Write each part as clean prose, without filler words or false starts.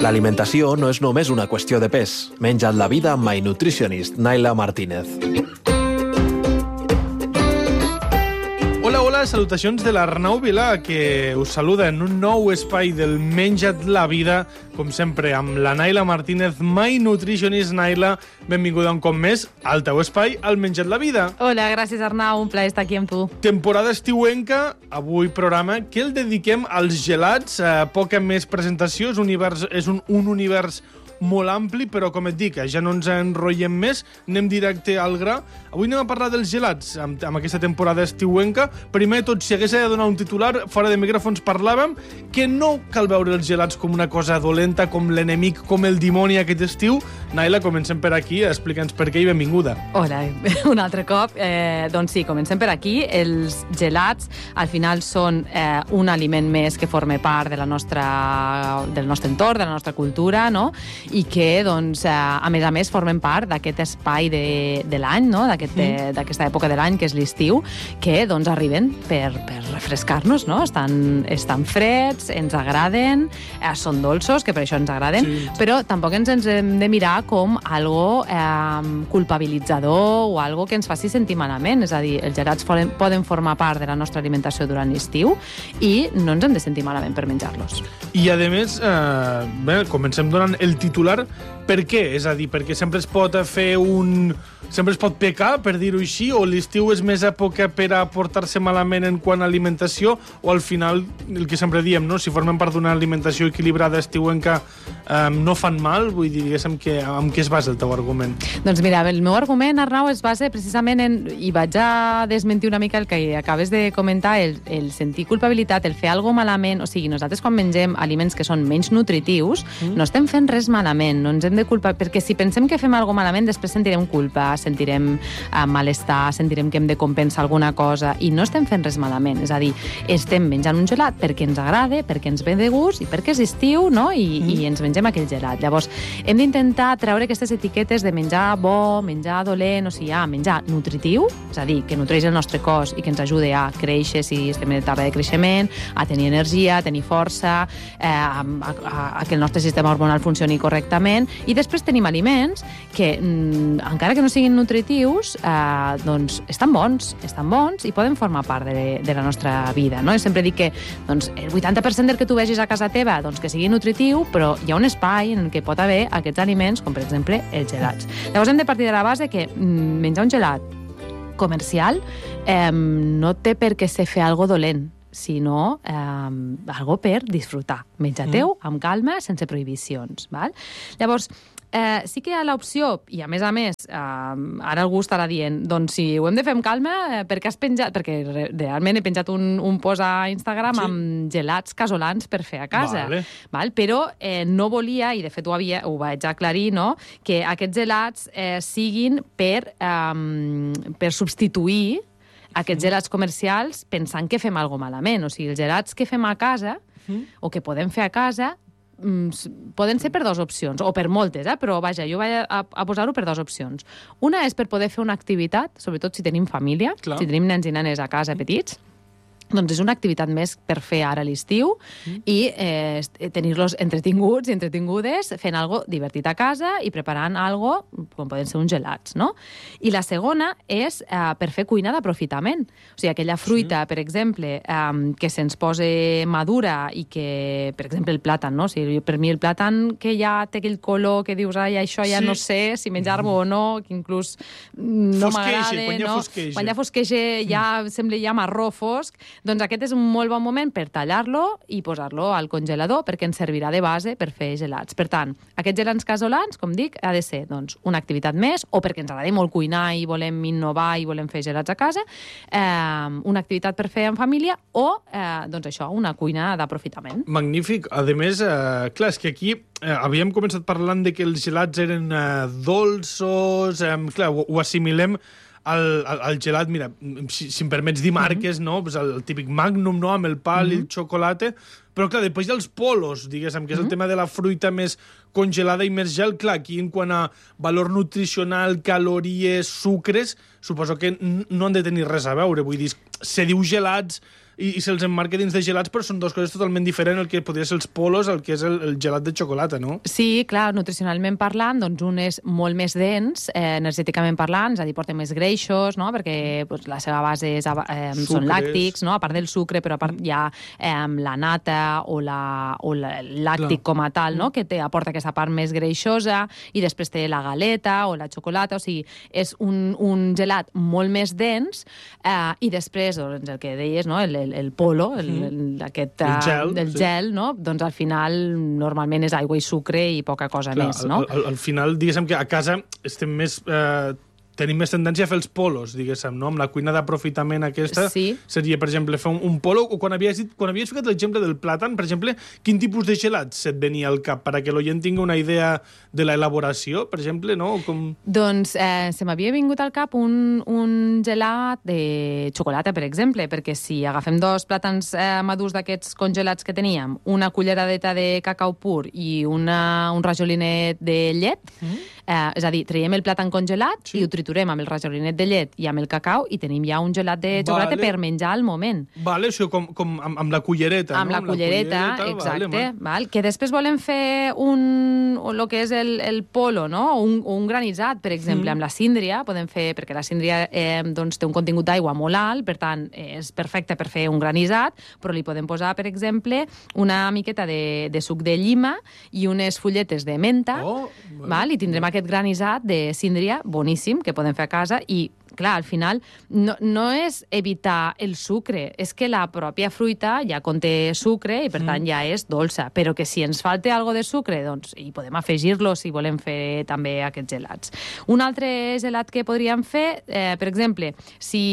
L'alimentació no és només una qüestió de pes. Menja't la vida amb My Nutritionist, Naila Martínez. Hola, salutacions de l'Arnau Vilà, que us saluda en un nou espai del Menja't la vida, com sempre, amb la Naila Martínez, My Nutritionist. Naila, benvinguda un cop més al teu espai, al Menja't la vida. Hola, gràcies Arnau, un plaer estar aquí amb tu. Temporada estiuenca, avui programa que el dediquem als gelats, poca més presentació, és un univers molt ampli, però com et dic, ja no ens enrotllem més, anem directe al gra. Avui anem a parlar dels gelats amb aquesta temporada estiuenca. Primer tot, si hagués de donar un titular, fora de micròfons parlàvem que no cal veure els gelats com una cosa dolenta, com l'enemic, com el dimoni aquest estiu. Naila, comencem per aquí, explica'ns per què i benvinguda. Hola, un altre cop. Doncs sí, comencem per aquí. Els gelats, al final, són un aliment més que forma part del nostre entorn, de la nostra cultura, no? I que, doncs, a més, formen part d'aquest espai de l'any, no? D'aquesta època de l'any, que és l'estiu, que, doncs, arriben per refrescar-nos, no? Estan freds, ens agraden, són dolços, que per això ens agraden, sí. Però tampoc ens hem de mirar com algo culpabilitzador o algo que ens faci sentir malament. És a dir, els gelats poden formar part de la nostra alimentació durant l'estiu i no ens hem de sentir malament per menjar-los. I, a més, comencem donant el titular. Per què? És a dir, perquè sempre es pot fer sempre es pot pecar, per dir-ho així, o l'estiu és més època per a portar-se malament en quant a alimentació, o al final, el que sempre diem, no? Si formen part d'una alimentació equilibrada estiuenca, no fan mal? Vull dir, diguéssim, amb què es basa el teu argument? Doncs mira, el meu argument, Arnau, es basa precisament i vaig a desmentir una mica el que acabes de comentar, el sentir culpabilitat, el fer alguna cosa malament. O sigui, nosaltres quan mengem aliments que són menys nutritius, no estem fent res malament, no ens hem de culpar, perquè si pensem que fem alguna cosa malament, després sentirem culpa, sentirem malestar, sentirem que hem de compensar alguna cosa, i no estem fent res malament. És a dir, estem menjant un gelat perquè ens agrada, perquè ens ve de gust i perquè és estiu, no? I ens mengem aquell gelat. Llavors, hem d'intentar treure aquestes etiquetes de menjar bo, menjar dolent, o sigui, menjar nutritiu, és a dir, que nutreix el nostre cos i que ens ajude a créixer si estem en etapa de creixement, a tenir energia, a tenir força, a que el nostre sistema hormonal funcioni correctament. I després tenim aliments que, encara que no siguin nutritius, doncs estan bons i poden formar part de la nostra vida, no? I sempre dic que doncs, el 80% del que tu vegis a casa teva doncs, que sigui nutritiu, però hi ha un espai en què pot haver aquests aliments, com per exemple els gelats. Llavors hem de partir de la base que menjar un gelat comercial no té per què ser fer algo dolent, sinó algo per disfrutar. Menja-teu amb calma, sense prohibicions. Val? Llavors, sí que hi ha l'opció, i a més, ara algú estarà dient, doncs si ho hem de fer amb calma, per què has penjat? Perquè realment he penjat un post a Instagram amb gelats casolans per fer a casa. Vale. Val? Però no volia, i de fet ho vaig aclarir, no? Que aquests gelats siguin per substituir aquests gelats comercials pensant que fem alguna cosa malament. O sigui, els gelats que fem a casa o que podem fer a casa poden ser per dues opcions, o per moltes, però vaja, jo vaig a posar-ho per dues opcions. Una és per poder fer una activitat, sobretot si tenim família, si tenim nens i nenes a casa petits, doncs és una activitat més per fer ara a l'estiu i tenir-los entretinguts i entretingudes fent algo divertit a casa i preparant algo com poden ser uns gelats, no? I la segona és per fer cuina d'aprofitament. O sigui, aquella fruita, per exemple, que se'ns posa madura i que, per exemple, el plàtan, no? O sigui, per mi el plàtan que ja té aquell color que dius, ai, això ja no sé si menjar-lo o no, que inclús no m'agrada, no? Quan ja fosqueja, ja sembla ja marró fosc. Doncs aquest és un molt bon moment per tallar-lo i posar-lo al congelador perquè ens servirà de base per fer gelats. Per tant, aquests gelats casolans, com dic, ha de ser doncs, una activitat més, o perquè ens agrada molt cuinar i volem innovar i volem fer gelats a casa, una activitat per fer en família o, doncs això, una cuina d'aprofitament. Magnífic. A més, clar, és que aquí havíem començat parlant de que els gelats eren dolços, clar, ho assimilem al gelat, mira, si em permets dir marques, no? Pues el típic Magnum, no? Amb el pal i el xocolate, però clar, després hi ha els polos, diguéssim, que és el tema de la fruita més congelada i més gel. Clar, aquí en quant a valor nutricional, calories, sucres, suposo que no han de tenir res a veure. Vull dir, se diu gelats, i se'ls emmarca dins de gelats, però són dues coses totalment diferents, el que podria ser els polos, el que és el gelat de xocolata, no? Sí, clar, nutricionalment parlant, doncs un és molt més dens, energèticament parlant, és a dir, porta més greixos, no? Perquè doncs, la seva base són làctics, no? A part del sucre, però a part hi ha la nata o el làctic com a tal, no? Que aporta aquesta part més greixosa, i després té la galeta o la xocolata, o sigui, és un gelat molt més dens, i després, doncs, el que deies, no? el polo, el gel, no? Doncs al final normalment és aigua i sucre i poca cosa més, no? Al final, diguéssim que a casa estem més... tenim més tendència a fer els polos, diguéssim, no? Amb la cuina d'aprofitament aquesta, seria, per exemple, fer un polo, o quan havies ficat l'exemple del plàtan, per exemple, quin tipus de gelat se't venia al cap, perquè l'oient tingui una idea de l'elaboració, per exemple, no? Doncs se m'havia vingut al cap un gelat de xocolata, per exemple, perquè si agafem 2 plàtans madurs d'aquests congelats que teníem, una culleradeta de cacau pur i un rajolinet de llet, és a dir, traiem el plàtan congelat i ho triturem amb el rajolinet de llet i amb el cacau i tenim ja un gelat de xocolata per menjar al moment. Vale, això com amb la cullereta, no? Amb la cullereta, exacte. Val? Que després volem fer el que és el polo, no? Un granissat, per exemple, amb la síndria, podem fer, perquè la síndria doncs, té un contingut d'aigua molt alt, per tant, és perfecte per fer un granissat, però li podem posar, per exemple, una miqueta de suc de llima i unes fulletes de menta, val? I tindrem aquest granissat de síndria boníssim que podem fer a casa i, clar, al final no és evitar el sucre, és que la pròpia fruita ja conté sucre i, per tant, ja és dolça, però que si ens falta algo de sucre, doncs hi podem afegir-lo si volem fer també aquests gelats. Un altre gelat que podríem fer, per exemple, si...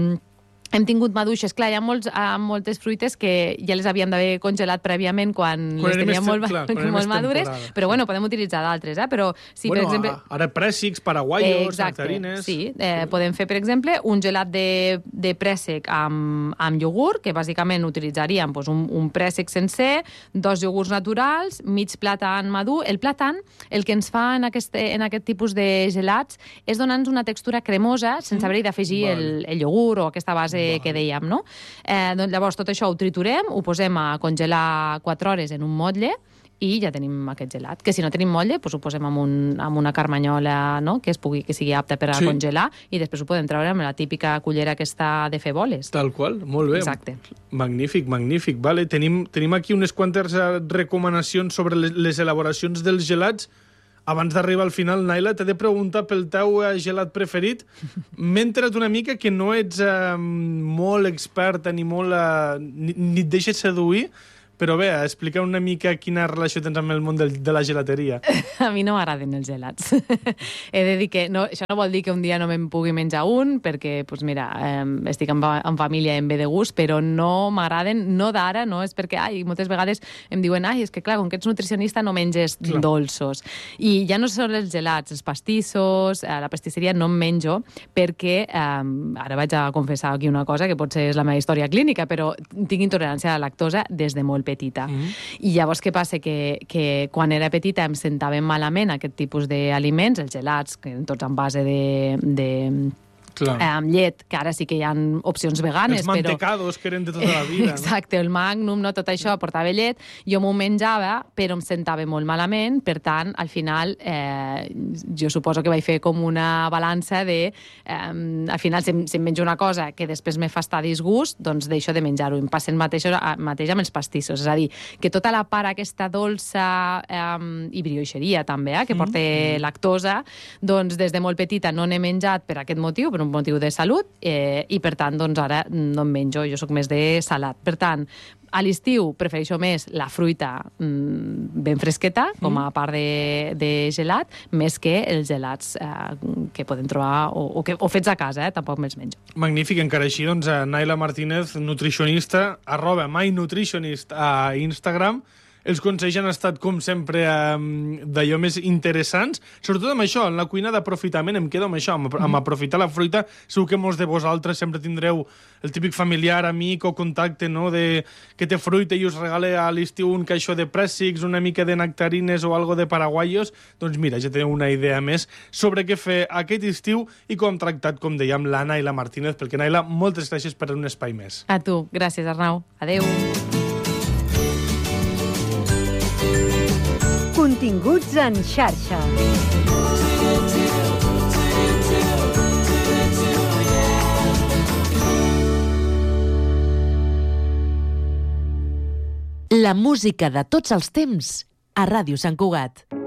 hem tingut maduixes. Clar, hi ha moltes fruites que ja les havíem d'haver congelat prèviament quan les teníem molt madures, però bueno, podem utilitzar d'altres, però si, per exemple... Ara préssecs, paraguaios, nectarines... Sí, podem fer, per exemple, un gelat de préssec amb iogurt, que bàsicament utilitzaríem un préssec sencer, 2 iogurts naturals, mig plàtan madur. El plàtan, el que ens fa en aquest tipus de gelats és donar-nos una textura cremosa sense haver-hi d'afegir el iogurt o aquesta base que dèiem, no? Doncs llavors tot això ho triturem, ho posem a congelar 4 hores en un motlle i ja tenim aquest gelat. Que si no tenim motlle, doncs ho posem amb una carmanyola, no? Que sigui apta per a congelar i després ho podem treure amb la típica cullera aquesta de fer boles. Tal qual, molt bé. Exacte. Magnífic, magnífic. Vale, tenim aquí unes quantes recomanacions sobre les elaboracions dels gelats. Abans d'arribar al final, Naila, t'he de preguntar pel teu gelat preferit. M'he enterat una mica que no ets molt experta ni et deixes seduir, però bé, explica una mica quina relació tens amb el món de la gelateria. A mi no m'agraden els gelats. He de dir que això no vol dir que un dia no me'n pugui menjar un, perquè, doncs mira, estic en família en bé de gust, però no m'agraden, no d'ara, no és perquè, moltes vegades em diuen, és que clar, com que ets nutricionista no menges dolços. I ja no són els gelats, els pastissos, la pastisseria no em menjo, perquè, ara vaig a confessar aquí una cosa, que potser és la meva història clínica, però tinc intolerància a la lactosa des de molt petita. I llavors què passa? Que quan era petita em sentaven malament aquest tipus d'aliments, els gelats, que tots en base de amb llet, que ara sí que hi ha opcions veganes. Els mantecados, que eren de tota la vida. Exacte, el Magnum, no, tot això portava llet, jo m'ho menjava, però em sentava molt malament, per tant, al final, jo suposo que vaig fer com una balança de, al final, si em menjo una cosa que després me fa estar disgust, doncs deixo de menjar-ho. Em passa el mateix amb els pastissos, és a dir, que tota la part aquesta dolça i brioixeria també, que porta lactosa, doncs des de molt petita no n'he menjat per aquest motiu, per un motiu de salut, i per tant, doncs ara no em menjo, jo sóc més de salat. Per tant, a l'estiu prefereixo més la fruita ben fresqueta, com a part de gelat, més que els gelats que podem trobar o fets a casa, tampoc me'ls menjo. Magnífic, encara així, doncs, Naila Martínez, nutricionista, @mynutritionist a Instagram. Els consells han estat, com sempre, d'allò més interessants. Sobretot amb això, en la cuina d'aprofitament, em quedo amb això, amb aprofitar la fruita. Segur que molts de vosaltres sempre tindreu el típic familiar, amic o contacte, no?, de que té fruita i us regala a l'estiu un caixó de préssics, una mica de nectarines o algo de paraguaios. Doncs mira, ja teniu una idea més sobre què fer aquest estiu i com hem tractat, com dèiem, la Naila Martínez. Perquè, Naila, moltes gràcies per un espai més. A tu. Gràcies, Arnau. Adéu. Continguts en xarxa. La música de tots els temps a Ràdio Sant Cugat.